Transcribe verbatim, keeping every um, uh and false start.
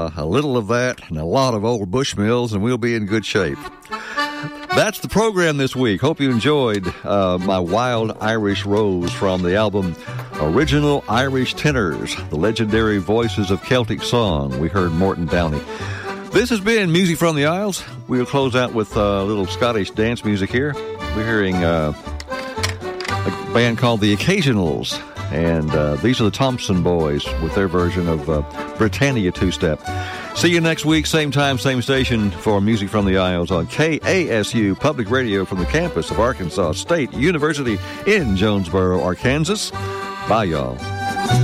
uh, a little of that and a lot of old Bushmills, and we'll be in good shape. That's the program this week. Hope you enjoyed uh, my Wild Irish Rose from the album Original Irish Tenors, the legendary voices of Celtic song. We heard Morton Downey. This has been Music from the Isles. We'll close out with a uh, little Scottish dance music here. We're hearing uh, a band called The Occasionals, and uh, these are the Thompson Boys with their version of uh, Britannia two-step. See you next week, same time, same station for Music from the Isles on K A S U Public Radio from the campus of Arkansas State University in Jonesboro, Arkansas. Bye, y'all.